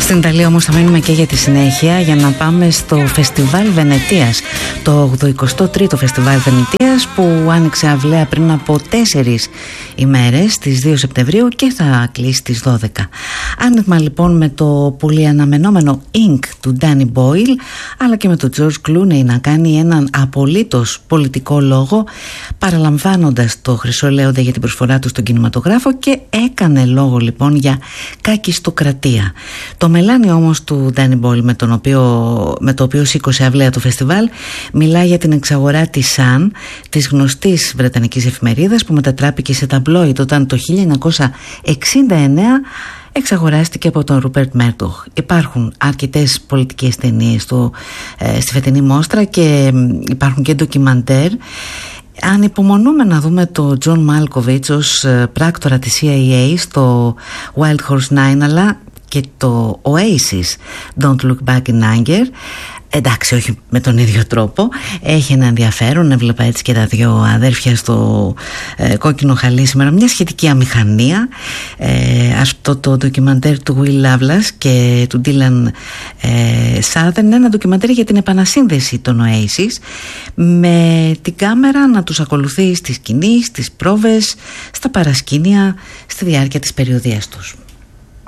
Στην Ιταλία όμως θα μείνουμε και για τη συνέχεια, για να πάμε στο Φεστιβάλ Βενετίας, το 83ο Φεστιβάλ Βενετίας, που άνοιξε αυλαία πριν από 4 ημέρες, στις 2 Σεπτεμβρίου, και θα κλείσει στις 12. Άνοιγμα λοιπόν με το πολύ αναμενόμενο Ink του Danny Boyle, αλλά και με τον George Clooney να κάνει έναν απολύτως πολιτικό λόγο, παραλαμβάνοντας το Χρυσό Λέοντα για την προσφορά του στον κινηματογράφο, και έκανε λόγο λοιπόν για κακιστοκρατία. Το μελάνι όμως του Danny Boyle, με το οποίο σήκωσε αυλαία το φεστιβάλ, μιλάει για την εξαγορά της Sun, της γνωστής βρετανικής εφημερίδας, που μετατράπηκε σε ταμπλόιντ όταν το 1969 εξαγοράστηκε από τον Ρούπερτ Μέρντοχ. Υπάρχουν αρκετές πολιτικές ταινίες στη φετινή μόστρα και υπάρχουν και ντοκιμαντέρ. Ανυπομονούμε να δούμε τον Τζον Μάλκοβιτς ως πράκτορα της CIA στο Wild Horse 9, αλλά και το Oasis Don't Look Back in Anger. Εντάξει, όχι με τον ίδιο τρόπο. Έχει ένα ενδιαφέρον. Έβλεπα έτσι και τα δύο αδέρφια στο κόκκινο χαλί σήμερα, μια σχετική αμηχανία. Αυτό το ντοκιμαντέρ του Will Loveless και του Dylan Southern, ένα ντοκιμαντέρ για την επανασύνδεση των Oasis, με την κάμερα να τους ακολουθεί στη σκηνή, στις πρόβες, στα παρασκήνια, στη διάρκεια της περιοδίας τους.